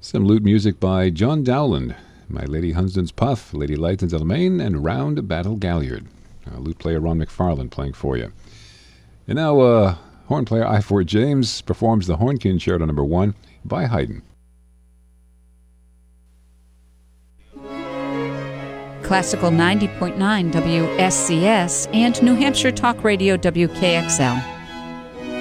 Some lute music by John Dowland, My Lady Hunsdon's Puff, Lady Lightens Almain, and Round Battle Galliard. Lute player Ron McFarlane playing for you. And now, horn player I4 James performs the Horn Concerto No. 1 by Haydn. Classical 90.9 WSCS and New Hampshire Talk Radio WKXL.